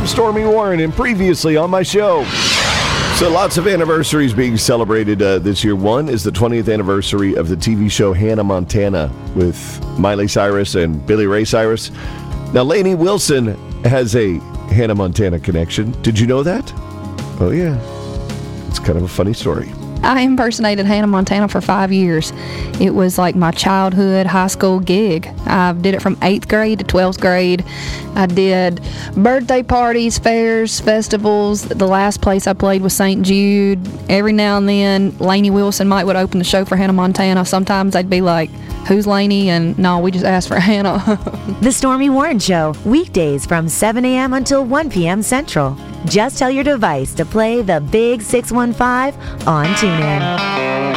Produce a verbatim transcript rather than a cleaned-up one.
I'm Stormy Warren, and previously on my show. So lots of anniversaries being celebrated uh, this year. One is the twentieth anniversary of the T V show Hannah Montana with Miley Cyrus and Billy Ray Cyrus. Now, Lainey Wilson has a Hannah Montana connection. Did you know that? Oh, yeah. It's kind of a funny story. I impersonated Hannah Montana for five years. It was like my childhood high school gig. I did it from eighth grade to twelfth grade. I did birthday parties, fairs, festivals. The last place I played was Saint Jude. Every now and then, Lainey Wilson might would open the show for Hannah Montana. Sometimes they'd be like, who's Lainey? And no, we just asked for Hannah. The Stormy Warren Show, weekdays from seven a.m. until one p.m. Central. Just tell your device to play the Big six one five on TuneIn.